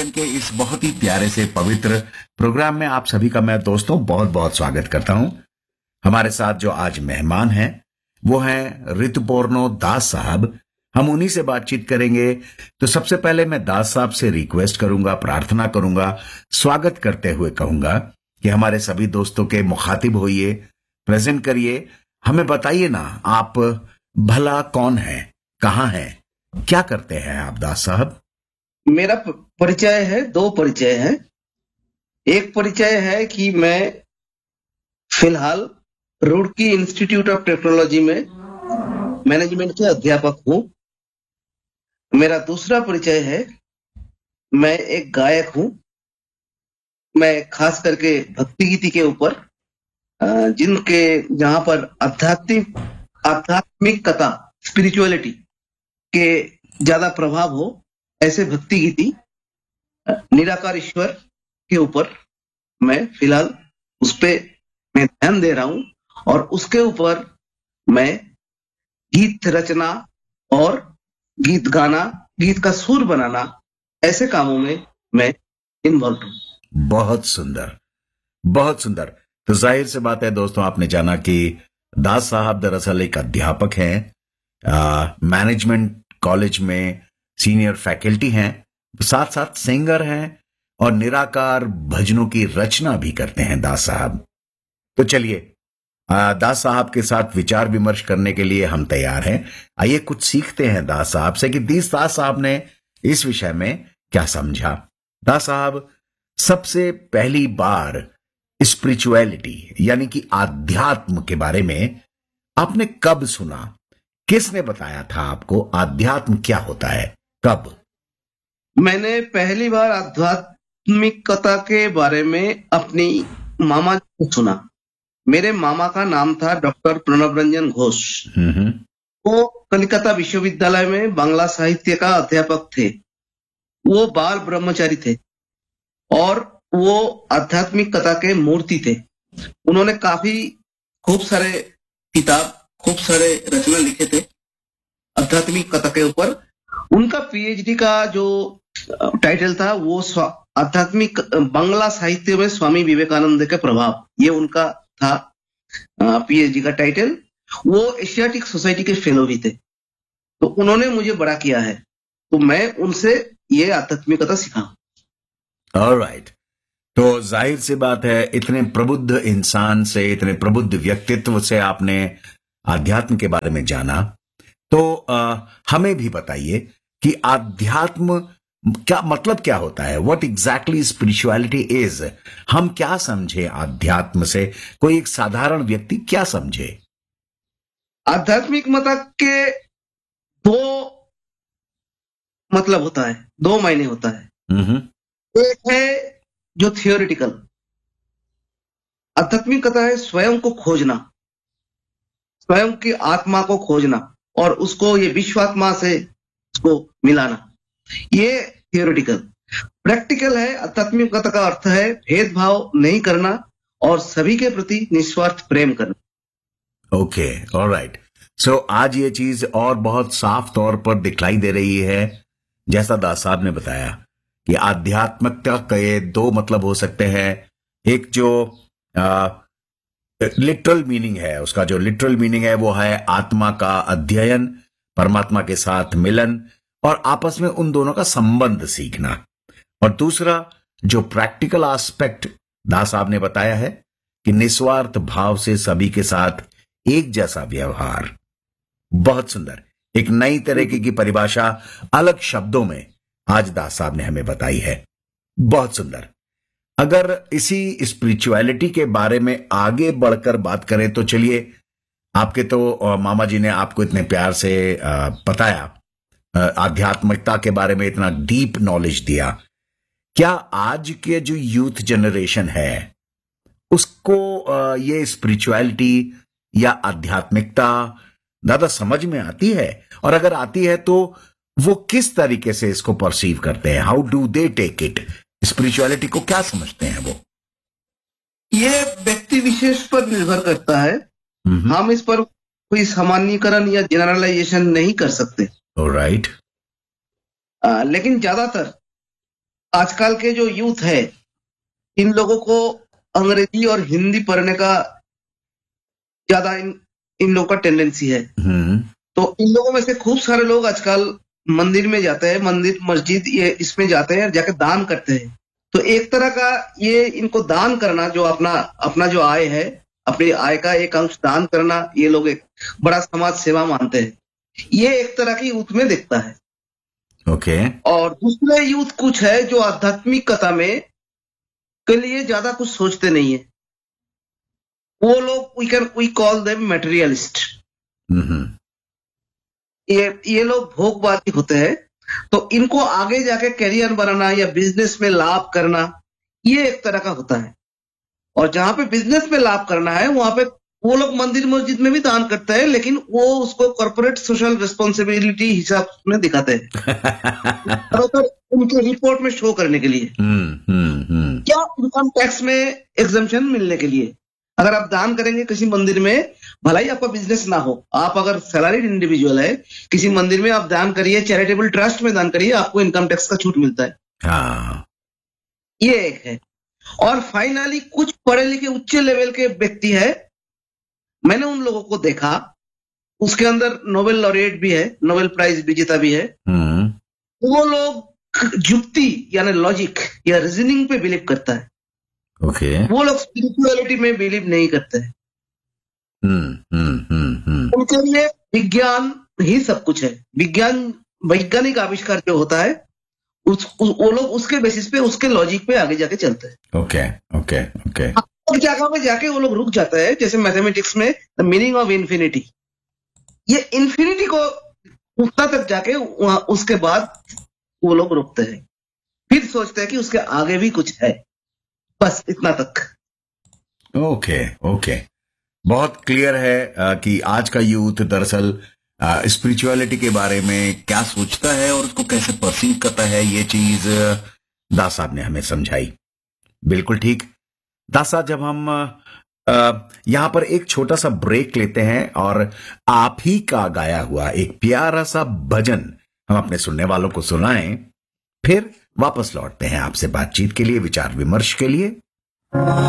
मनोरंजन के इस बहुत ही प्यारे से पवित्र प्रोग्राम में आप सभी का मैं दोस्तों बहुत बहुत स्वागत करता हूं। हमारे साथ जो आज मेहमान हैं वो हैं ऋतुपर्णो दास साहब। हम उन्हीं से बातचीत करेंगे। तो सबसे पहले मैं दास साहब से रिक्वेस्ट करूंगा, प्रार्थना करूंगा, स्वागत करते हुए कहूंगा कि हमारे सभी दोस्तों के मुखातिब होइए, प्रेजेंट करिए, हमें बताइए ना आप भला कौन हैं, कहां हैं, क्या करते हैं आप दास साहब? मेरा परिचय है, दो परिचय है। एक परिचय है कि मैं फिलहाल रुड़की इंस्टीट्यूट ऑफ टेक्नोलॉजी में मैनेजमेंट के अध्यापक हूं। मेरा दूसरा परिचय है, मैं एक गायक हूं। मैं खास करके भक्ति गीति के ऊपर जिनके जहां पर आध्यात्मिकता, स्पिरिचुअलिटी के ज्यादा प्रभाव हो, ऐसे भक्ति गीति निराकार ईश्वर के ऊपर मैं फिलहाल उस पे मैं ध्यान दे रहा हूं और उसके ऊपर मैं गीत रचना और गीत गाना, गीत का सुर बनाना, ऐसे कामों में मैं इन्वॉल्व हूं। बहुत सुंदर, बहुत सुंदर। तो जाहिर सी बात है दोस्तों, आपने जाना कि दास साहब दरअसल एक अध्यापक हैं, मैनेजमेंट कॉलेज में सीनियर फैकल्टी हैं, साथ साथ सिंगर हैं और निराकार भजनों की रचना भी करते हैं दास साहब। तो चलिए दास साहब के साथ विचार विमर्श करने के लिए हम तैयार हैं। आइए कुछ सीखते हैं दास साहब से कि दास साहब ने इस विषय में क्या समझा। दास साहब, सबसे पहली बार स्पिरिचुअलिटी यानी कि आध्यात्म के बारे में आपने कब सुना? किसने बताया था आपको आध्यात्म क्या होता है, कब? मैंने पहली बार आध्यात्मिकता के बारे में अपनी मामा को सुना। मेरे मामा का नाम था डॉक्टर प्रणव रंजन घोष। वो कलकत्ता विश्वविद्यालय में बांग्ला साहित्य का अध्यापक थे। वो बाल ब्रह्मचारी थे और वो आध्यात्मिकता के मूर्ति थे। उन्होंने खूब सारे किताब, खूब सारे रचना लिखे थे आध्यात्मिकता के ऊपर। उनका पीएचडी का जो टाइटल था वो आध्यात्मिक बांग्ला साहित्य में स्वामी विवेकानंद के प्रभाव, ये उनका था पीएचडी का टाइटल। वो एशियाटिक सोसाइटी के फेलो भी थे। तो उन्होंने मुझे बड़ा किया है, तो मैं उनसे ये आध्यात्मिकता सीखा। ऑलराइट। तो जाहिर सी बात है, इतने प्रबुद्ध इंसान से, इतने प्रबुद्ध व्यक्तित्व से आपने आध्यात्म के बारे में जाना। तो हमें भी बताइए कि आध्यात्म क्या मतलब, क्या होता है? What exactly spirituality is? हम क्या समझे आध्यात्म से? कोई एक साधारण व्यक्ति क्या समझे? आध्यात्मिक मत के दो मतलब होता है, दो मायने होता है। एक है जो थियोरिटिकल आध्यात्मिकता है, स्वयं को खोजना, स्वयं की आत्मा को खोजना और उसको ये विश्वात्मा से उसको मिलाना, ये थियोरिटिकल। प्रैक्टिकल है, आध्यात्मिकता का अर्थ है भेदभाव नहीं करना और सभी के प्रति निस्वार्थ प्रेम करना। Okay, alright. सो आज ये चीज और बहुत साफ तौर पर दिखलाई दे रही है, जैसा दास साहब ने बताया कि आध्यात्मिकता के दो मतलब हो सकते हैं। एक जो लिटरल मीनिंग है, उसका जो लिटरल मीनिंग है वो है आत्मा का अध्ययन, परमात्मा के साथ मिलन और आपस में उन दोनों का संबंध सीखना। और दूसरा जो प्रैक्टिकल एस्पेक्ट दास साहब ने बताया है कि निस्वार्थ भाव से सभी के साथ एक जैसा व्यवहार। बहुत सुंदर, एक नई तरीके की परिभाषा अलग शब्दों में आज दास साहब ने हमें बताई है। बहुत सुंदर। अगर इसी स्पिरिचुअलिटी के बारे में आगे बढ़कर बात करें तो चलिए, आपके तो मामा जी ने आपको इतने प्यार से बताया, आध्यात्मिकता के बारे में इतना डीप नॉलेज दिया। क्या आज के जो यूथ जनरेशन है उसको ये स्पिरिचुअलिटी या आध्यात्मिकता ज्यादा समझ में आती है? और अगर आती है तो वो किस तरीके से इसको परसीव करते हैं? How do they take it? Spirituality को क्या समझते हैं वो? ये व्यक्ति विशेष पर निर्भर करता है। हम इस पर कोई सामान्यीकरण या जनरलाइजेशन नहीं कर सकते। ऑलराइट। लेकिन ज्यादातर आजकल के जो यूथ है, इन लोगों को अंग्रेजी और हिंदी पढ़ने का ज्यादा इन लोगों का टेंडेंसी है। तो इन लोगों में से खूब सारे लोग आजकल मंदिर में जाते हैं, मंदिर मस्जिद ये इसमें जाते हैं, जाके दान करते हैं। तो एक तरह का ये इनको दान करना, जो अपना अपना जो आय है, अपनी आय का एक अंश दान करना, ये लोग एक बड़ा समाज सेवा मानते हैं। ये एक तरह की यूथ में दिखता है। ओके। और दूसरे यूथ कुछ है जो आध्यात्मिकता में के लिए ज्यादा कुछ सोचते नहीं है। वो लोग वी कॉल देम मटेरियलिस्ट। ये लोग भोगवादी होते हैं। तो इनको आगे जाके करियर बनाना या बिजनेस में लाभ करना, ये एक तरह का होता है। और जहां पे बिजनेस में लाभ करना है, वहां पे वो लोग मंदिर मस्जिद में भी दान करते हैं, लेकिन वो उसको कॉर्पोरेट सोशल रिस्पॉन्सिबिलिटी हिसाब में दिखाते हैं उनके रिपोर्ट में शो करने के लिए। क्या इनकम टैक्स में एग्जम्पशन मिलने के लिए। अगर आप दान करेंगे किसी मंदिर में, भला ही आपका बिजनेस ना हो, आप अगर सैलरीड इंडिविजुअल है, किसी मंदिर में आप दान करिए, चैरिटेबल ट्रस्ट में दान करिए, आपको इनकम टैक्स का छूट मिलता है। हाँ। ये एक है। और फाइनली कुछ पढ़े लिखे उच्च लेवल के व्यक्ति है, मैंने उन लोगों को देखा, उसके अंदर नोबेल लॉरेट भी है, नोबेल प्राइज विजेता भी है। वो लोग युक्ति यानी लॉजिक या रीजनिंग पे बिलीव करता है। ओके। वो लोग स्पिरिचुअलिटी में बिलीव नहीं करते हैं। उनके लिए विज्ञान ही सब कुछ है। वैज्ञानिक आविष्कार जो होता है, वो लोग उसके बेसिस पे, उसके लॉजिक पे आगे जाके चलते हैं। Okay okay okay. जगह पे जाके वो लोग रुक जाता है। जैसे मैथमेटिक्स में द मीनिंग ऑफ इन्फिनिटी, ये इन्फिनिटी को उतना तक जाके उसके बाद वो लोग रुकते हैं, फिर सोचते हैं कि उसके आगे भी कुछ है। बस इतना तक। Okay okay. बहुत क्लियर है कि आज का यूथ दरअसल स्पिरिचुअलिटी के बारे में क्या सोचता है और उसको कैसे परसीव करता है। ये चीज दास साहब ने हमें समझाई। बिल्कुल ठीक। दास साहब, जब हम यहां पर एक छोटा सा ब्रेक लेते हैं और आप ही का गाया हुआ एक प्यारा सा भजन हम अपने सुनने वालों को सुनाएं, फिर वापस लौटते हैं आपसे बातचीत के लिए, विचार विमर्श के लिए।